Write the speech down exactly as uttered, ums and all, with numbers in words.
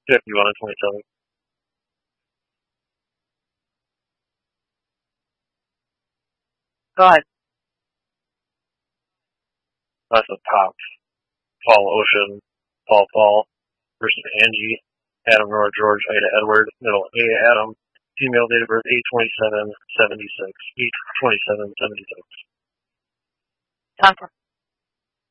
fifty-one and twenty-seven. Go ahead. That's a top. Paul Ocean, Paul Paul versus Angie. Adam Nora George, Ida Edward, middle A Adam. Female date of birth eight twenty-seven seventy-six. eight twenty-seven seventy-six. Time for